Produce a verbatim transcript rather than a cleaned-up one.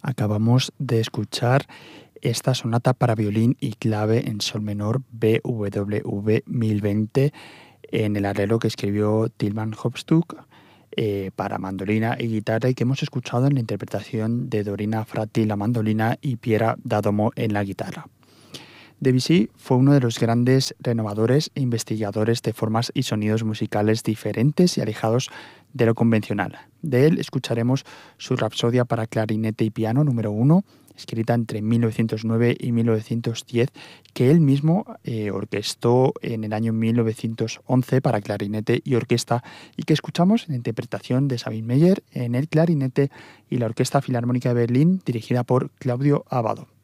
Acabamos de escuchar esta sonata para violín y clave en sol menor B W V mil veinte en el arreglo que escribió Tilman Hofstück eh, para mandolina y guitarra y que hemos escuchado en la interpretación de Dorina Fratti en la mandolina y Piera D'Adomo en la guitarra. Debussy fue uno de los grandes renovadores e investigadores de formas y sonidos musicales diferentes y alejados de lo convencional. De él escucharemos su Rapsodia para clarinete y piano número uno, escrita entre mil novecientos nueve y mil novecientos diez, que él mismo eh, orquestó en el año mil novecientos once para clarinete y orquesta, y que escuchamos en interpretación de Sabine Meyer en el clarinete y la Orquesta Filarmónica de Berlín, dirigida por Claudio Abbado.